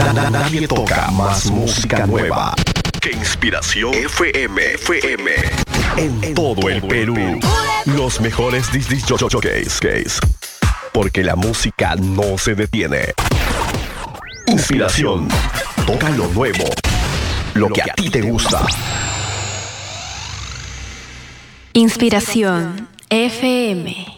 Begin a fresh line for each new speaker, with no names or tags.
Nadie toca más música nueva que Inspiración FM. En todo el Perú. Los mejores disc jockeys. Porque la música no se detiene. Inspiración. Toca lo nuevo. Lo que a ti te gusta.
Inspiración FM.